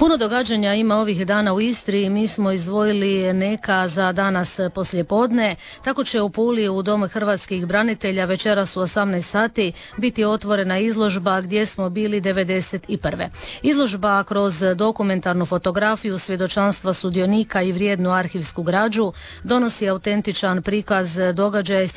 Puno događanja ima ovih dana u Istri i mi smo izdvojili neka za danas poslijepodne. Tako će u Puli u Domu hrvatskih branitelja večeras u 18 sati biti otvorena izložba Gdje smo bili 91. Izložba kroz dokumentarnu fotografiju, svjedočanstva sudionika i vrijednu arhivsku građu donosi autentičan prikaz događaja iz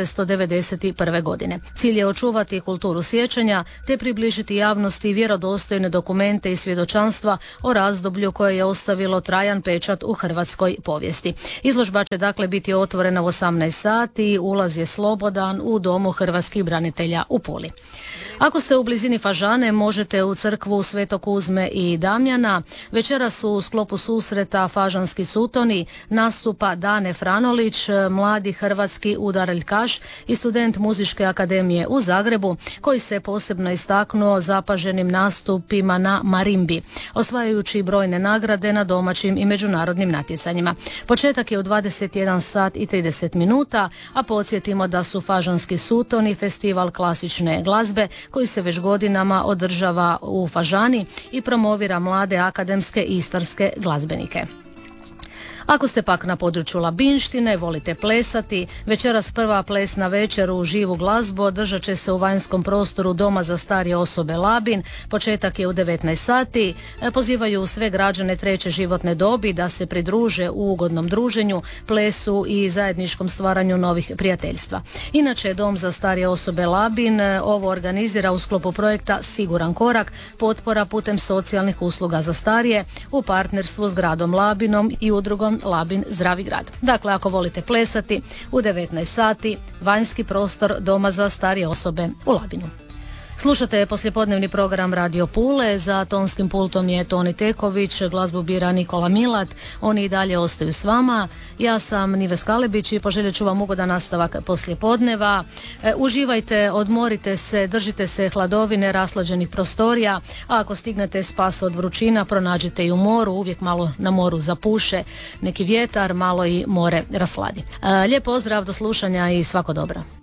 1991. godine. Cilj je očuvati kulturu sjećanja te približiti javnosti vjerodostojne dokumente i svjedočanstva o razdoblju koje je ostavilo trajan pečat u hrvatskoj povijesti. Izložba će dakle biti otvorena u 18 sati, ulaz je slobodan u Domu hrvatskih branitelja u Puli. Ako ste u blizini Fažane, možete u crkvu Svetog Kuzme i Damjana. Večeras u sklopu susreta Fažanski sutoni nastupa Dane Franolić, mladi hrvatski udaraljkaš i student Muzičke akademije u Zagrebu, koji se posebno istaknuo zapaženim nastupima na marimbi, osvajajući brojne nagrade na domaćim i međunarodnim natjecanjima. Početak je u 21 sat i 30 minuta, a podsjetimo da su Fažanski sutoni festival klasične glazbe koji se već godinama održava u Fažani i promovira mlade akademske istarske glazbenike. Ako ste pak na području Labinštine, volite plesati, večeras prva plesna večer u živu glazbu održat će se u vanjskom prostoru Doma za starije osobe Labin. Početak je u 19 sati. Pozivaju sve građane treće životne dobi da se pridruže u ugodnom druženju, plesu i zajedničkom stvaranju novih prijateljstva. Inače, Dom za starije osobe Labin ovo organizira u sklopu projekta Siguran korak, potpora putem socijalnih usluga za starije u partnerstvu s gradom Labinom i udrugom Labin Zdravi grad. Dakle, ako volite plesati, u 19 sati vanjski prostor Doma za starije osobe u Labinu. Slušate poslijepodnevni program Radio Pule, za tonskim pultom je Toni Teković, glazbu bira Nikola Milat, oni i dalje ostaju s vama. Ja sam Nives Kalebić i poželjet ću vam ugodan nastavak poslijepodneva. Uživajte, odmorite se, držite se hladovine, raslađenih prostorija, a ako stignete spas od vrućina, pronađite i u moru, uvijek malo na moru zapuše neki vjetar, malo i more rasladi. Lijep pozdrav, do slušanja i svako dobro.